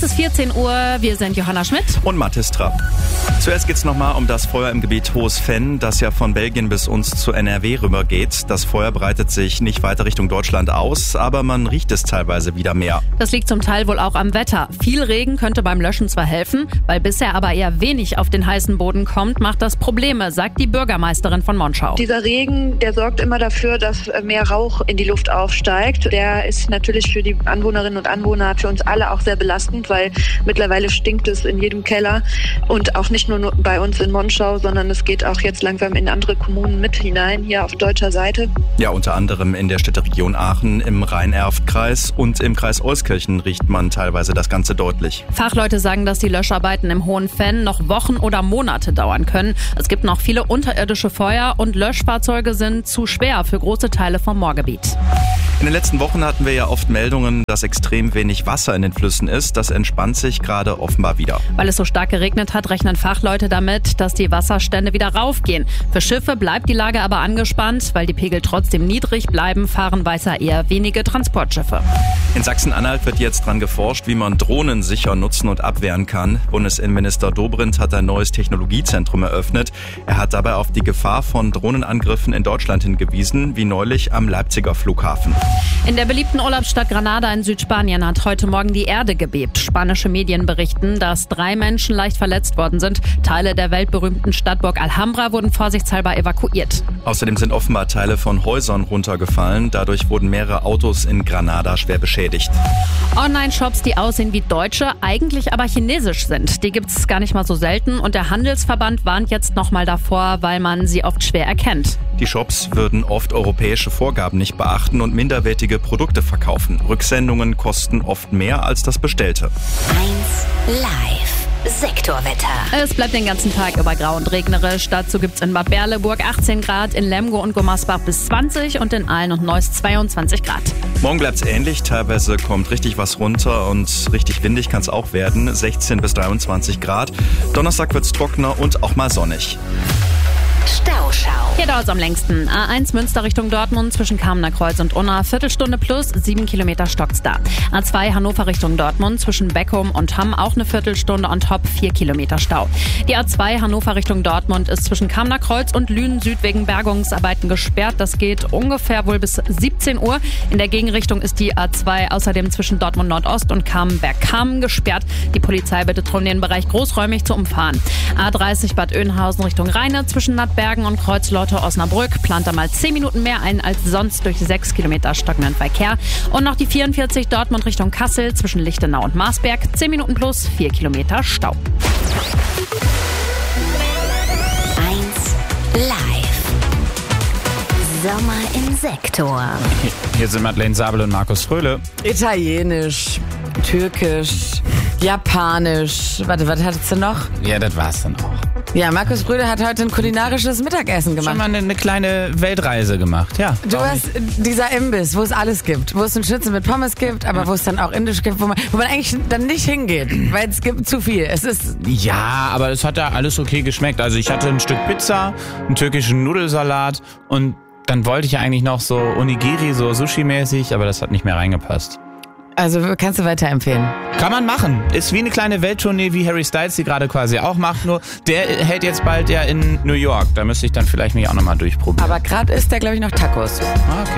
ist 14 Uhr, wir sind Johanna Schmidt und Mathis Trapp. Zuerst geht's nochmal um das Feuer im Gebiet Hohes Venn, das ja von Belgien bis uns zu NRW rübergeht. Das Feuer breitet sich nicht weiter Richtung Deutschland aus, aber man riecht es teilweise wieder mehr. Das liegt zum Teil wohl auch am Wetter. Viel Regen könnte beim Löschen zwar helfen, weil bisher aber eher wenig auf den heißen Boden kommt, macht das Probleme, sagt die Bürgermeisterin von Monschau. Dieser Regen, der sorgt immer dafür, dass mehr Rauch in die Luft aufsteigt. Der ist natürlich für die Anwohnerinnen und Anwohner, für uns alle auch sehr belastend, weil mittlerweile stinkt es in jedem Keller und auch nicht nur bei uns in Monschau, sondern es geht auch jetzt langsam in andere Kommunen mit hinein, hier auf deutscher Seite. Ja, unter anderem in der Städteregion Aachen, im Rhein-Erft-Kreis und im Kreis Euskirchen riecht man teilweise das Ganze deutlich. Fachleute sagen, dass die Löscharbeiten im Hohen Venn noch Wochen oder Monate dauern können. Es gibt noch viele unterirdische Feuer und Löschfahrzeuge sind zu schwer für große Teile vom Moorgebiet. In den letzten Wochen hatten wir ja oft Meldungen, dass extrem wenig Wasser in den Flüssen ist. Das entspannt sich gerade offenbar wieder. Weil es so stark geregnet hat, rechnen Fachleute damit, dass die Wasserstände wieder raufgehen. Für Schiffe bleibt die Lage aber angespannt. Weil die Pegel trotzdem niedrig bleiben, fahren weiter eher wenige Transportschiffe. In Sachsen-Anhalt wird jetzt dran geforscht, wie man Drohnen sicher nutzen und abwehren kann. Bundesinnenminister Dobrindt hat ein neues Technologiezentrum eröffnet. Er hat dabei auf die Gefahr von Drohnenangriffen in Deutschland hingewiesen, wie neulich am Leipziger Flughafen. In der beliebten Urlaubsstadt Granada in Südspanien hat heute Morgen die Erde gebebt. Spanische Medien berichten, dass 3 Menschen leicht verletzt worden sind. Teile der weltberühmten Stadtburg Alhambra wurden vorsichtshalber evakuiert. Außerdem sind offenbar Teile von Häusern runtergefallen. Dadurch wurden mehrere Autos in Granada schwer beschädigt. Online-Shops, die aussehen wie deutsche, eigentlich aber chinesisch sind. Die gibt es gar nicht mal so selten. Und der Handelsverband warnt jetzt nochmal davor, weil man sie oft schwer erkennt. Die Shops würden oft europäische Vorgaben nicht beachten und minderwertige Produkte verkaufen. Rücksendungen kosten oft mehr als das Bestellte. 1 Live. Sektorwetter. Es bleibt den ganzen Tag über grau und regnerisch. Dazu gibt's in Bad Berleburg 18 Grad, in Lemgo und Gummersbach bis 20 und in Aalen und Neuss 22 Grad. Morgen bleibt's ähnlich. Teilweise kommt richtig was runter und richtig windig kann's auch werden. 16 bis 23 Grad. Donnerstag wird's trockener und auch mal sonnig. Stauschau. Hier dauert es am längsten. A1 Münster Richtung Dortmund zwischen Kamener Kreuz und Unna. Viertelstunde plus, 7 Kilometer stockt's da. A2 Hannover Richtung Dortmund zwischen Beckum und Hamm auch eine Viertelstunde on top, 4 Kilometer Stau. Die A2 Hannover Richtung Dortmund ist zwischen Kamener Kreuz und Lünen Süd wegen Bergungsarbeiten gesperrt. Das geht ungefähr wohl bis 17 Uhr. In der Gegenrichtung ist die A2 außerdem zwischen Dortmund Nordost und Kamenberg-Kamen gesperrt. Die Polizei bittet darum, den Bereich großräumig zu umfahren. A30 Bad Oeynhausen Richtung Rheine zwischen Bergen und Kreuzlauter-Osnabrück plant da mal 10 Minuten mehr ein als sonst durch 6 Kilometer stockenden Verkehr. Und noch die 44 Dortmund Richtung Kassel zwischen Lichtenau und Marsberg. 10 Minuten plus, 4 Kilometer Stau. 1 Live. Sommer im Sektor. Hier sind Madeleine Sabel und Markus Fröhle. Italienisch, Türkisch, Japanisch. Warte, was hattest du noch? Ja, das war's dann auch. Ja, Markus Brüder hat heute ein kulinarisches Mittagessen gemacht. Schon mal eine kleine Weltreise gemacht, ja. Du hast dieser Imbiss, wo es alles gibt. Wo es einen Schnitzel mit Pommes gibt, aber wo es dann auch Indisch gibt, wo man eigentlich dann nicht hingeht, weil es gibt zu viel. Es ist Ja, aber es hat ja alles okay geschmeckt. Also ich hatte ein Stück Pizza, einen türkischen Nudelsalat und dann wollte ich ja eigentlich noch so Onigiri, so Sushi-mäßig, aber das hat nicht mehr reingepasst. Also kannst du weiterempfehlen? Kann man machen. Ist wie eine kleine Welttournee, wie Harry Styles die gerade quasi auch macht. Nur der hält jetzt bald ja in New York. Da müsste ich dann vielleicht mich auch nochmal durchprobieren. Aber gerade isst der, glaube ich, noch Tacos. Okay.